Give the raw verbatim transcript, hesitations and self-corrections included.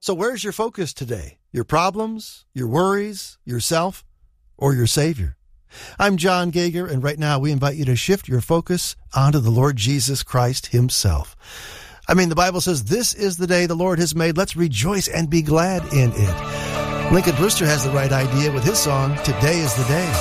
So where's your focus today? Your problems, your worries, yourself, or your Savior? I'm John Gager, and right now we invite you to shift your focus onto the Lord Jesus Christ himself. I mean, the Bible says, this is the day the Lord has made. Let's rejoice and be glad in it. Lincoln Brewster has the right idea with his song, Today is the Day.